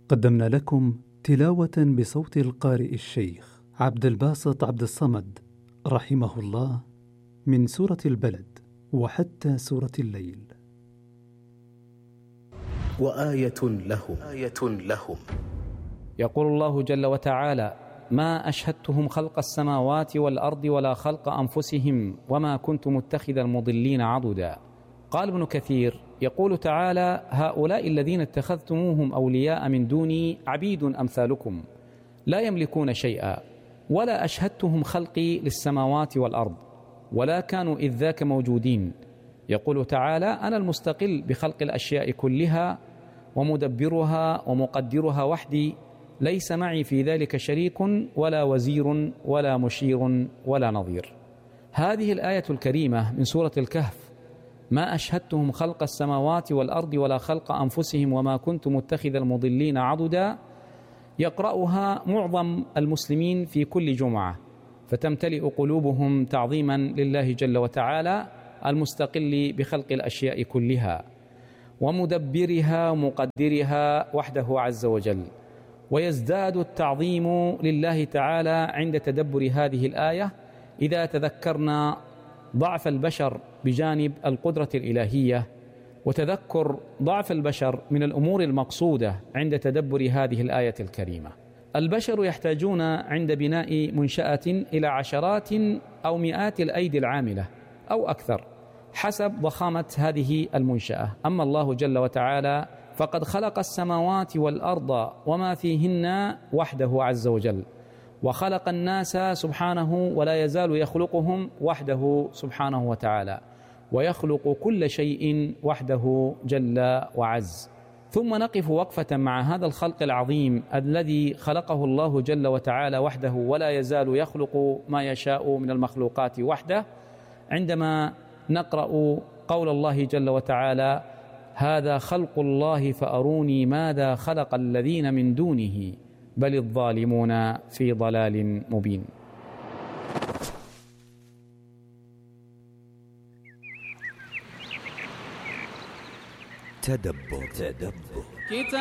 قدمنا لكم تلاوة بصوت القارئ الشيخ عبد الباسط عبد الصمد رحمه الله من سورة البلد وحتى سورة الليل. وآية لهم يقول الله جل وتعالى: ما أشهدتهم خلق السماوات والأرض ولا خلق أنفسهم وما كنت متخذ المضلين عضدا. قال ابن كثير يقول تعالى: هؤلاء الذين اتخذتموهم أولياء من دوني عبيد أمثالكم لا يملكون شيئا، ولا أشهدتهم خلقي للسماوات والأرض ولا كانوا إذ ذاك موجودين. يقول تعالى: أنا المستقل بخلق الأشياء كلها ومدبرها ومقدرها وحدي، ليس معي في ذلك شريك ولا وزير ولا مشير ولا نظير. هذه الآية الكريمة من سورة الكهف: ما أشهدتهم خلق السماوات والأرض ولا خلق أنفسهم وما كنت متخذ المضلين عضدا، يقرأها معظم المسلمين في كل جمعة، فتمتلئ قلوبهم تعظيما لله جل وتعالى المستقل بخلق الأشياء كلها ومدبرها ومقدرها وحده عز وجل. ويزداد التعظيم لله تعالى عند تدبر هذه الآية إذا تذكرنا ضعف البشر بجانب القدرة الإلهية، وتذكر ضعف البشر من الأمور المقصودة عند تدبر هذه الآية الكريمة. البشر يحتاجون عند بناء منشأة إلى عشرات أو مئات الأيدي العاملة أو أكثر حسب ضخامة هذه المنشأة. أما الله جل وتعالى فقد خلق السماوات والأرض وما فيهن وحده عز وجل، وخلق الناس سبحانه ولا يزال يخلقهم وحده سبحانه وتعالى، ويخلق كل شيء وحده جل وعز. ثم نقف وقفة مع هذا الخلق العظيم الذي خلقه الله جل وتعالى وحده ولا يزال يخلق ما يشاء من المخلوقات وحده، عندما نقرأ قول الله جل وتعالى: هذا خلق الله فأروني ماذا خلق الذين من دونه بل الظالمون في ضلال مبين. تدبر